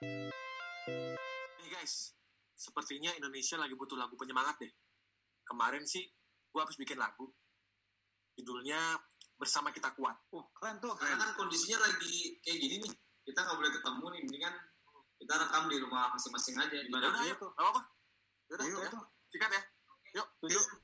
Nih guys, sepertinya Indonesia lagi butuh lagu penyemangat deh. Kemarin sih gue habis bikin lagu, judulnya Bersama Kita Kuat. Keren tuh. Karena kan kondisinya lagi kayak gini nih, kita nggak boleh ketemu nih, mendingan kita rekam di rumah masing-masing aja. Gimana? Yaudah, yuk. Gak apa-apa. Yaudah, Yuk, sikat ya. Yuk.